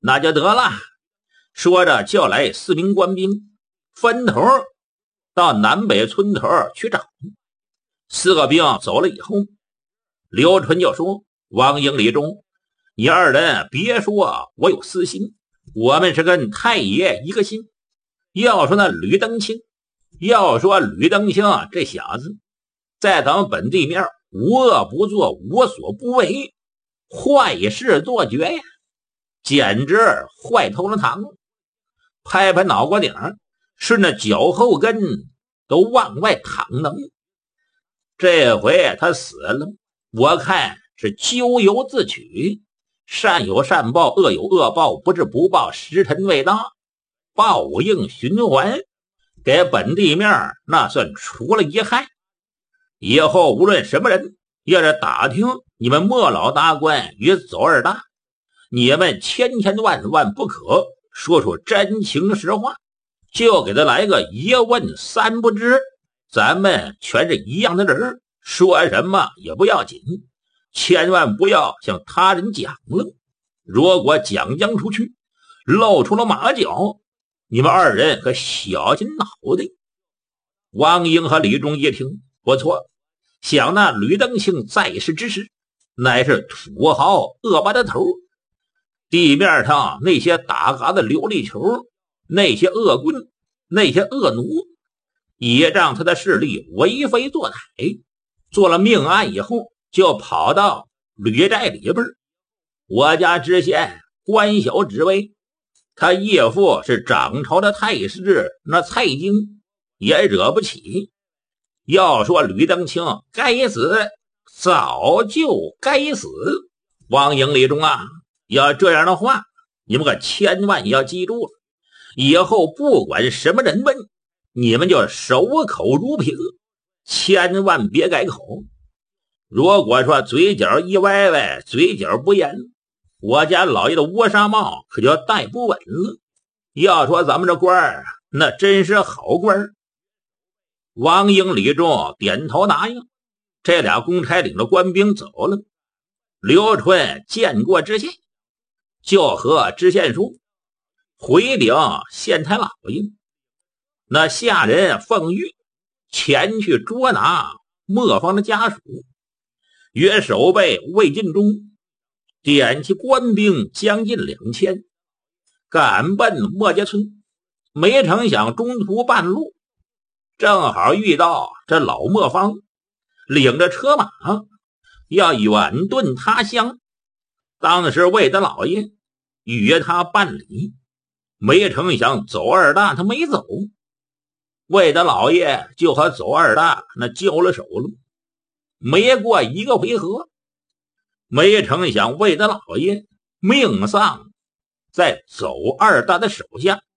那就得了。说着叫来4名官兵，分头到南北村头去找。4个兵走了以后，刘纯就说：王英、李忠，你二人别说我有私心，我们是跟太爷一个心。要说那吕登清，这小子在咱们本地面无恶不作，无所不为，坏事做绝呀，简直坏透了堂。拍拍脑瓜顶，是那脚后跟都往外淌能。这回他死了，我看是咎由自取，善有善报，恶有恶报，不至不报，时辰未到，报应循环，给本地面那算除了一害。以后无论什么人要是打听你们莫老大官与走二大，你们千万万不可说出真情实话，就给他来个一问三不知。咱们全是一样的人，说什么也不要紧，千万不要向他人讲了。如果讲出去，露出了马脚，你们二人可小心脑袋。王英和李忠一听，不错，想那吕登清在世之时，乃是土豪恶霸的头，地面上那些打嘎的琉璃球，那些恶棍，那些恶奴，也让他的势力为非作歹。做了命案以后，就跑到吕寨里边。我家知县官小职微，他岳父是掌朝的太师，那蔡京也惹不起。要说吕登清该死，早就该死。王英、李忠啊，要这样的话，你们可千万要记住了，以后不管什么人问，你们就守口如瓶，千万别改口。如果说嘴角一歪歪，嘴角不严，我家老爷的窝纱帽可就戴不稳了。要说咱们这官儿，那真是好官儿。王英、李忠点头答应，这俩公差领着官兵走了。刘纯见过知县，就和知县说回禀县太老爷，那下人奉谕前去捉拿磨坊的家属，约守备魏晋中，点起官兵将近2000，赶奔磨家村。没成想中途半路正好遇到这老磨坊领着车马要远遁他乡。当时魏大老爷约他办理，没成想走二大他没走，魏大老爷就和走二大那交了手了。没过一个回合，没成想魏大老爷命丧在走二大的手下。